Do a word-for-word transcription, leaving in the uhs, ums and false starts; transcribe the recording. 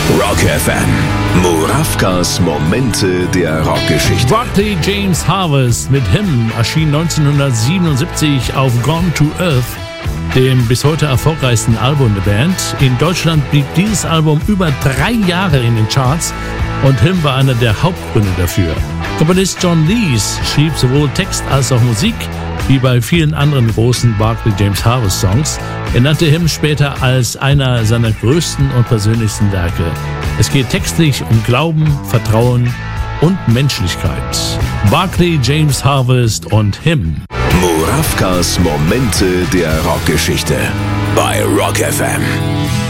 Rock F M. Murawkas Momente der Rockgeschichte. Barclay James Harvest mit Him erschien neunzehnhundertsiebenundsiebzig auf Gone to Earth, dem bis heute erfolgreichsten Album der Band. In Deutschland blieb dieses Album über drei Jahre in den Charts und Him war einer der Hauptgründe dafür. Komponist John Lees schrieb sowohl Text als auch Musik, wie bei vielen anderen großen Barclay James Harvest Songs. Er nannte Him später als einer seiner größten und persönlichsten Werke. Es geht textlich um Glauben, Vertrauen und Menschlichkeit. Barclay James Harvest und Him. Murawkas Momente der Rockgeschichte bei Rock F M.